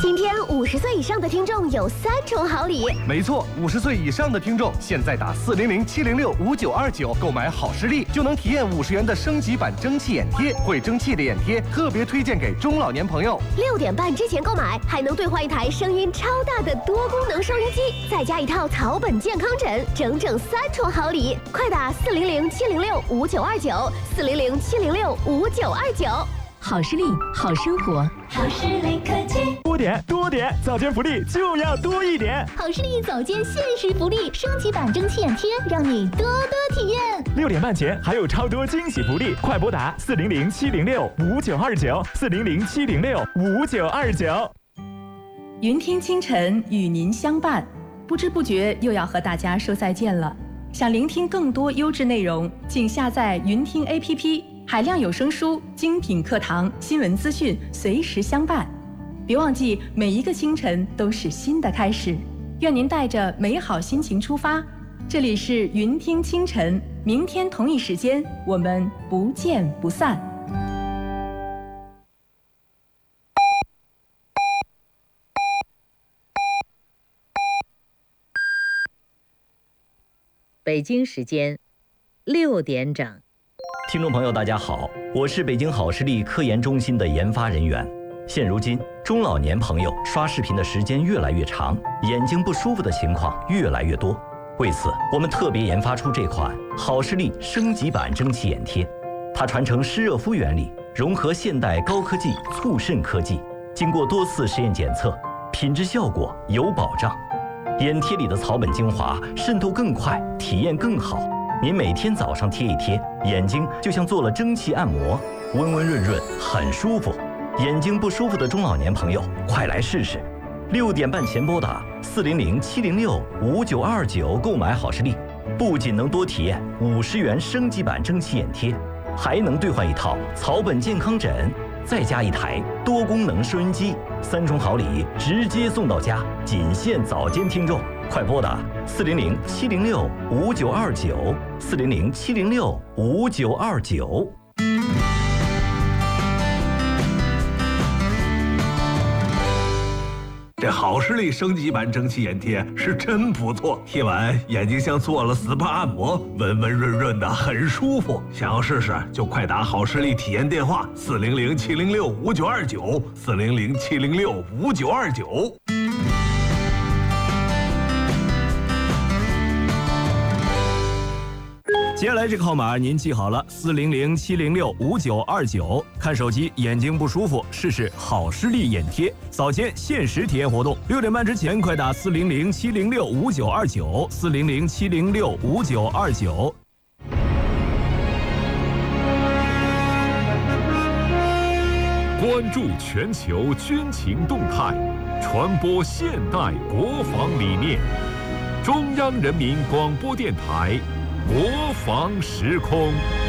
今天50岁以上的听众有3重好礼。 没错，50岁以上的听众现在打400-706-5929购买好视力，就能体验50元的升级版蒸汽眼贴，会蒸汽的眼贴特别推荐给中老年朋友。 6点半之前购买，还能兑换一台声音超大的多功能收音机，再加一套草本健康枕，整整3重好礼！快打400-706-5929，400-706-5929。 好视力，好生活， 好视力科技。 多点，早间福利就要多一点。 好视力早间限时福利，升级版蒸汽眼贴，让你多体验。 6点半前还有超多惊喜福利，快拨打400-706-5929，400-706-5929。 云听清晨与您相伴，不知不觉又要和大家说再见了。想聆听更多优质内容，请下载云听 APP， 海量有声书、精品课堂、新闻资讯，随时相伴。别忘记，每一个清晨都是新的开始。愿您带着美好心情出发。这里是云听清晨，明天同一时间，我们不见不散。 北京时间6点整。 听众朋友大家好，我是北京好视力科研中心的研发人员。现如今，中老年朋友刷视频的时间越来越长，眼睛不舒服的情况越来越多。为此，我们特别研发出这款好视力升级版蒸汽眼贴，它传承湿热敷原理，融合现代高科技促渗科技，经过多次实验检测，品质效果有保障。眼贴里的草本精华渗透更快，体验更好。您每天早上贴一贴，眼睛就像做了蒸汽按摩，温温润润，很舒服。眼睛不舒服的中老年朋友，快来试试！6点半前拨打400-706-5929购买好视力，不仅能多体验50元升级版蒸汽眼贴，还能兑换一套草本健康枕，再加一台多功能收音机，3重好礼直接送到家，仅限早间听众。快拨打400-706-5929，400-706-5929。 这好视力升级版蒸汽眼贴是真不错，贴完眼睛像做了 SPA 按摩，温温润润的，很舒服。想要试试就快打好视力体验电话400-706-5929，400-706-5929。 接下来这个号码您记好了，400-706-5929。看手机眼睛不舒服，试试好视力眼贴，早间限时体验活动，6点半之前快打400-706-5929，400-706-5929。 关注全球军情动态，传播现代国防理念。中央人民广播电台国防时空。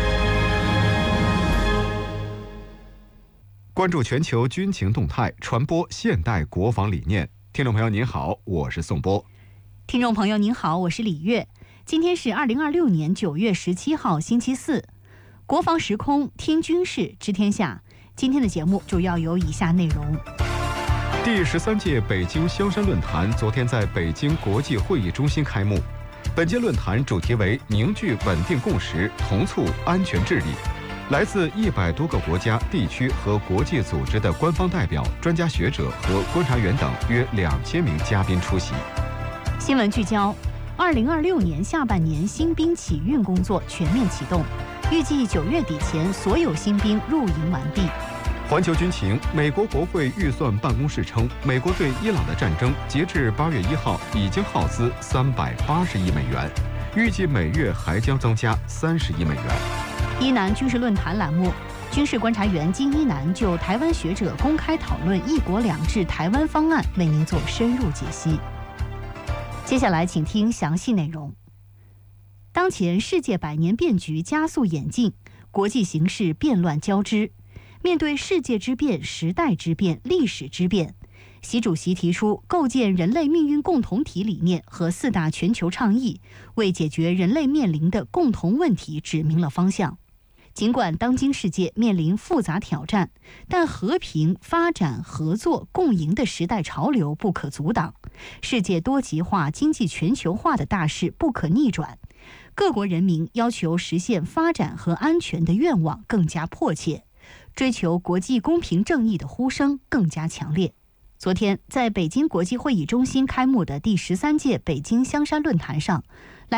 关注全球军情动态，传播现代国防理念。听众朋友您好，我是宋波。 听众朋友您好，我是李月。今天是2026年9月17号星期四，国防时空听军事知天下。今天的节目主要有以下内容。 第13届北京萧山论坛昨天在北京国际会议中心开幕。本届论坛主题为凝聚稳定共识，同促安全治理。来自100多个国家、地区和国际组织的官方代表、专家学者和观察员等约2000名嘉宾出席。 新闻聚焦：2026年下半年新兵起运工作全面启动，预计9月底前所有新兵入营完毕。 环球军情，美国国会预算办公室称，美国对伊朗的战争截至8月1号已经耗资380亿美元，预计每月还将增加30亿美元。 伊南军事论坛栏目，军事观察员金一南就台湾学者公开讨论“一国两制”台湾方案为您做深入解析。接下来请听详细内容。当前世界百年变局加速演进，国际形势变乱交织。面对世界之变、时代之变、历史之变，习主席提出构建人类命运共同体理念和4大全球倡议，为解决人类面临的共同问题指明了方向。 尽管当今世界面临复杂挑战，但和平、发展、合作、共赢的时代潮流不可阻挡，世界多极化、经济全球化的大势不可逆转。各国人民要求实现发展和安全的愿望更加迫切，追求国际公平正义的呼声更加强烈。昨天，在北京国际会议中心开幕的第13届北京香山论坛上，